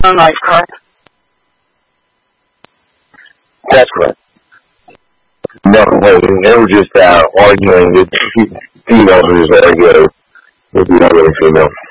a nice car. That's correct. No, they were just arguing with females who just arguing with the other female.